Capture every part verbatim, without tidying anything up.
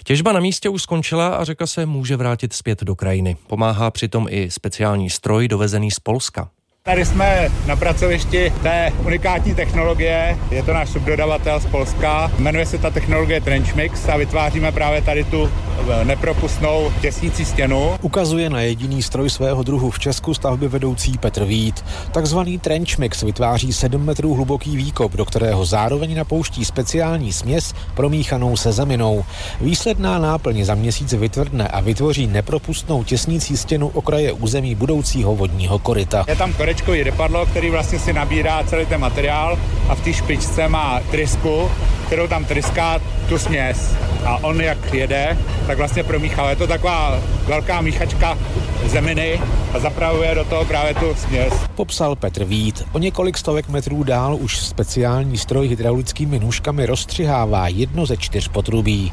Těžba na místě už skončila a řeka se může vrátit zpět do krajiny. Pomáhá přitom i speciální stroj dovezený z Polska. Tady jsme na pracovišti té unikátní technologie, je to náš subdodavatel z Polska, jmenuje se ta technologie Trenchmix a vytváříme právě tady tu nepropustnou těsnící stěnu. Ukazuje na jediný stroj svého druhu v Česku stavby vedoucí Petr Vít. Takzvaný Trenchmix vytváří sedm metrů hluboký výkop, do kterého zároveň napouští speciální směs promíchanou se zeminou. Výsledná náplň za měsíc vytvrdne a vytvoří nepropustnou těsnící stěnu okraje území budoucího vodního koryta. Je tam korečkový rypadlo, který vlastně si nabírá celý ten materiál a v té špičce má trysku, kterou tam tryská tu směs. A on jak jede, tak vlastně promíchá. Je to taková velká míchačka zeminy a zapravuje do toho právě tu směs. Popsal Petr Vít. O několik stovek metrů dál už speciální stroj hydraulickými nůžkami rozstřihává jedno ze čtyř potrubí.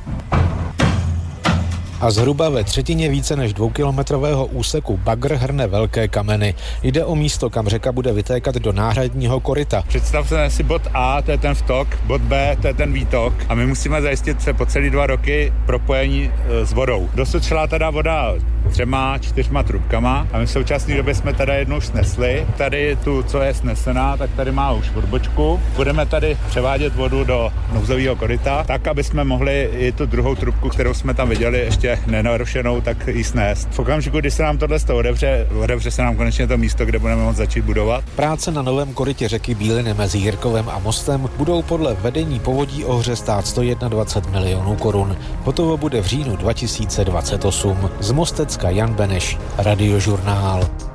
A zhruba ve třetině více než dvoukilometrového úseku bagr hrne velké kameny. Jde o místo, kam řeka bude vytékat do náhradního koryta. Představte si bod A, to je ten vtok, bod B, to je ten výtok a my musíme zajistit se po celý dva roky propojení e, s vodou. Dosud šla teda voda třema, čtyřma trubkama a my v současné době jsme tady jednou snesli. Tady tu, co je snesená, tak tady má už odbočku. Budeme tady převádět vodu do nouzového koryta, tak, aby jsme mohli i tu druhou trubku, kterou jsme tam viděli, ještě nenarušenou, tak ji snést. V okamžiku, kdy se nám tohle odevře, odevře se nám konečně to místo, kde budeme moct začít budovat. Práce na novém korytě řeky Bíliny mezi Jirkovem a Mostem budou podle vedení Povodí Ohře stát sto dvacet jedna milionů korun. Hotovo bude v říjnu dva tisíce dvacet osm. Z Mostecka Jan Beneš, Radiožurnál.